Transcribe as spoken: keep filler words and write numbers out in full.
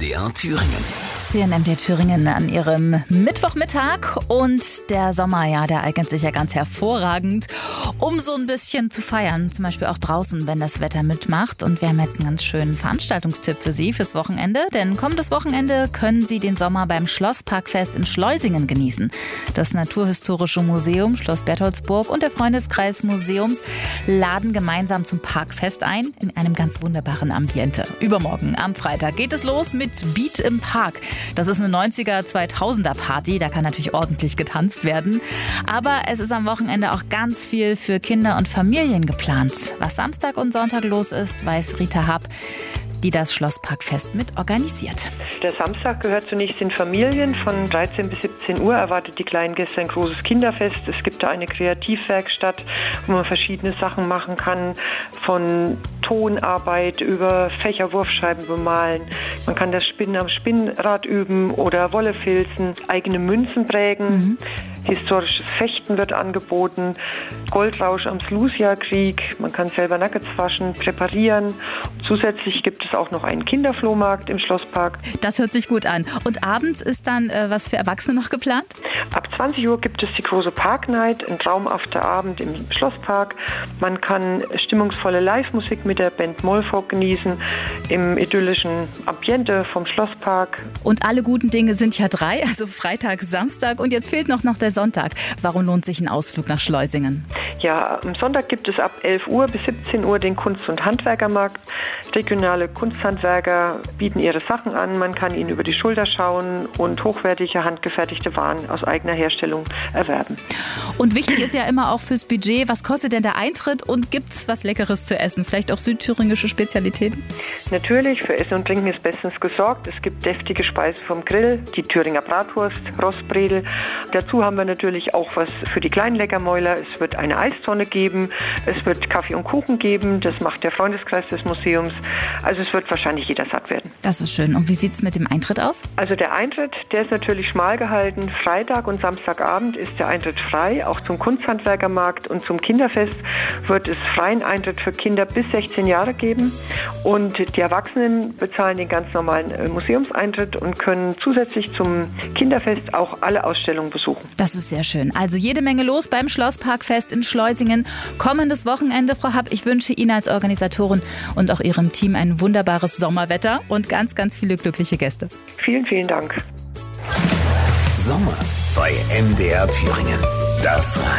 D R Thüringen. Sie in M D R Thüringen an Ihrem Mittwochmittag und der Sommer, ja, der eignet sich ja ganz hervorragend, um so ein bisschen zu feiern, zum Beispiel auch draußen, wenn das Wetter mitmacht. Und wir haben jetzt einen ganz schönen Veranstaltungstipp für Sie fürs Wochenende, denn kommendes Wochenende können Sie den Sommer beim Schlossparkfest in Schleusingen genießen. Das Naturhistorische Museum Schloss Bertholdsburg und der Freundeskreis Museums laden gemeinsam zum Parkfest ein, in einem ganz wunderbaren Ambiente. Übermorgen am Freitag geht es los mit Beat im Park. Das ist eine neunziger, zweitausender Party, da kann natürlich ordentlich getanzt werden. Aber es ist am Wochenende auch ganz viel für Kinder und Familien geplant. Was Samstag und Sonntag los ist, weiß Rita Happ, die das Schlossparkfest mit organisiert. Der Samstag gehört zunächst den Familien. Von dreizehn bis siebzehn Uhr erwartet die kleinen Gäste ein großes Kinderfest. Es gibt da eine Kreativwerkstatt, wo man verschiedene Sachen machen kann, von Tonarbeit über Fächerwurfscheiben bemalen. Man kann das Spinnen am Spinnrad üben oder Wolle filzen, eigene Münzen prägen. Mhm. Historisches Fechten wird angeboten, Goldrausch am Slusia-Krieg, man kann selber Nuggets waschen, präparieren. Zusätzlich gibt es auch noch einen Kinderflohmarkt im Schlosspark. Das hört sich gut an. Und abends ist dann äh, was für Erwachsene noch geplant? Ab zwanzig Uhr gibt es die große Park-Night, ein traumhafter Abend im Schlosspark. Man kann stimmungsvolle Live-Musik mit der Band Molfog genießen, im idyllischen Ambiente vom Schlosspark. Und alle guten Dinge sind ja drei, also Freitag, Samstag und jetzt fehlt noch, noch der Sonntag. Warum lohnt sich ein Ausflug nach Schleusingen? Ja, am Sonntag gibt es ab elf Uhr bis siebzehn Uhr den Kunst- und Handwerkermarkt. Regionale Kunsthandwerker bieten ihre Sachen an. Man kann ihnen über die Schulter schauen und hochwertige, handgefertigte Waren aus eigener Herstellung erwerben. Und wichtig ist ja immer auch fürs Budget, was kostet denn der Eintritt und gibt's was Leckeres zu essen? Vielleicht auch südthüringische Spezialitäten? Natürlich, für Essen und Trinken ist bestens gesorgt. Es gibt deftige Speisen vom Grill, die Thüringer Bratwurst, Rostbredel. Dazu haben wir natürlich auch was für die kleinen Leckermäuler. Es wird eine Eistonne geben, es wird Kaffee und Kuchen geben. Das macht der Freundeskreis des Museums. Also es wird wahrscheinlich jeder satt werden. Das ist schön. Und wie sieht es mit dem Eintritt aus? Also der Eintritt, der ist natürlich schmal gehalten. Freitag und Samstagabend ist der Eintritt frei. Auch zum Kunsthandwerkermarkt und zum Kinderfest wird es freien Eintritt für Kinder bis sechzehn Jahre geben. Und die Erwachsenen bezahlen den ganz normalen Museumseintritt und können zusätzlich zum Kinderfest auch alle Ausstellungen besuchen. Das ist sehr schön. Also jede Menge los beim Schlossparkfest in Schleusingen. Kommendes Wochenende, Frau Happ. Ich wünsche Ihnen als Organisatorin und auch Ihrem Team ein wunderbares Sommerwetter und ganz, ganz viele glückliche Gäste. Vielen, vielen Dank. Sommer bei M D R Thüringen. Das